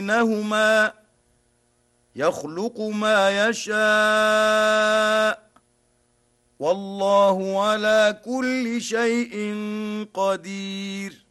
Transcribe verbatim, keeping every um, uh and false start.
بينهما يخلق ما يشاء والله على كل شيء قدير.